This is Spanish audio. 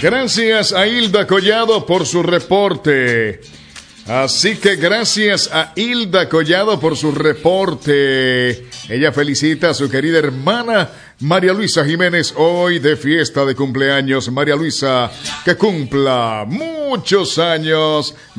Gracias a Hilda Collado por su reporte. Así que gracias a Hilda Collado por su reporte. Ella felicita a su querida hermana María Luisa Jiménez, hoy de fiesta de cumpleaños. María Luisa, que cumpla muchos años